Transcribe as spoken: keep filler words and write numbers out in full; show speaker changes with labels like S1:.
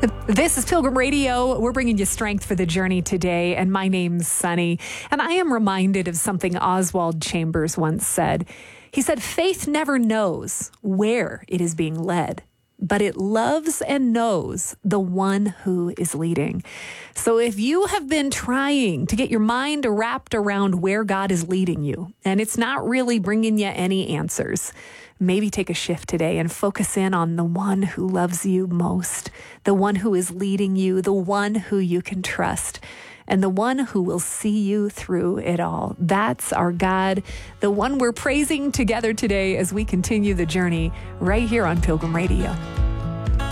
S1: This is Pilgrim Radio. We're bringing you strength for the journey today, and my name's Sunny. And I am reminded of something Oswald Chambers once said. He said, faith never knows where it is being led, but it loves and knows the one who is leading. So if you have been trying to get your mind wrapped around where God is leading you, and it's not really bringing you any answers, maybe take a shift today and focus in on the one who loves you most, the one who is leading you, the one who you can trust, and the one who will see you through it all. That's our God, the one we're praising together today as we continue the journey right here on Pilgrim Radio.